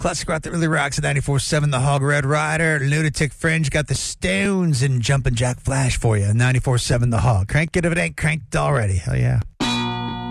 classic rock that really rocks at 94.7 The Hog. Red Rider, Lunatic Fringe got the Stones and Jumpin' Jack Flash for you. 94.7 The Hog. Crank it if it ain't cranked already. Hell yeah.